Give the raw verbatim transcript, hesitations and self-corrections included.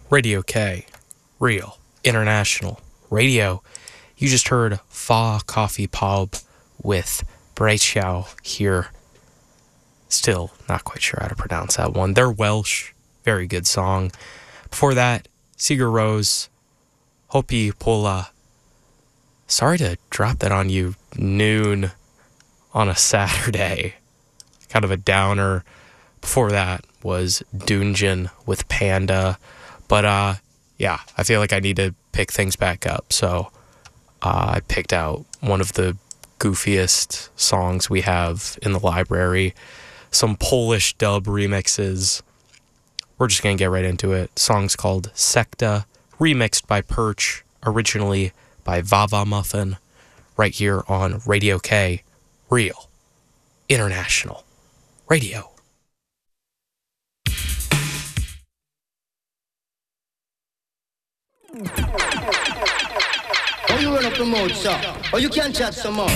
Radio K, Real International Radio. You just heard Fa Coffee Pub with Breitschau here. Still not quite sure how to pronounce that one. They're Welsh. Very good song. Before that, Sigur Rós, Hopi Pola. Sorry to drop that on you noon on a Saturday. Kind of a downer. Before that was Dungeon with Panda. But, uh, yeah, I feel like I need to pick things back up. So uh, I picked out one of the goofiest songs we have in the library. Some Polish dub remixes. We're just going to get right into it. The song's called Sekta, remixed by Perch, originally by Vava Muffin, right here on Radio K, Real International Radio. Oh, you run up the mode, sir. Oh, you can't chat some more.